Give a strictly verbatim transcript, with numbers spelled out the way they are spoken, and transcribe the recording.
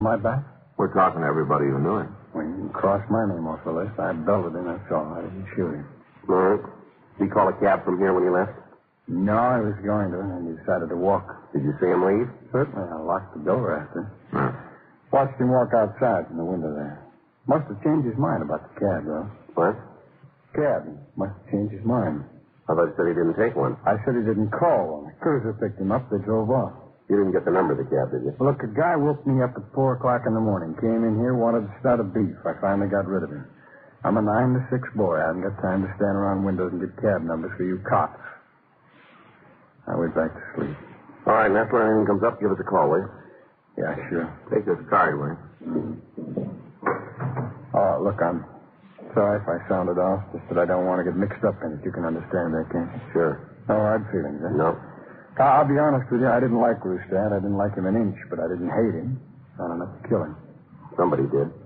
My back? We're talking to everybody who knew him. Well, you can cross my name off the list. I belted him, that's all. I didn't shoot him. All right. Did he call a cab from here when he left? No, I was going to, and he decided to walk. Did you see him leave? Certainly. I locked the door after. No. Watched him walk outside from the window there. Must have changed his mind about the cab, though. What? Cab. Must have changed his mind. I thought you said he didn't take one. I said he didn't call. When the cruiser picked him up, they drove off. You didn't get the number of the cab, did you? Look, a guy woke me up at four o'clock in the morning. Came in here, wanted to start a beef. I finally got rid of him. I'm a nine to six boy. I haven't got time to stand around windows and get cab numbers for you cops. I went back to sleep. All right, and after anything comes up, give us a call, will you? Yeah, sure. Take this card, will you? Oh, look, I'm sorry if I sounded off. Just that I don't want to get mixed up in it. You can understand that, can't you? Sure. No hard feelings, eh? No. I'll be honest with you. I didn't like Rustad. I didn't like him an inch, but I didn't hate him. Not enough to kill him. Somebody did.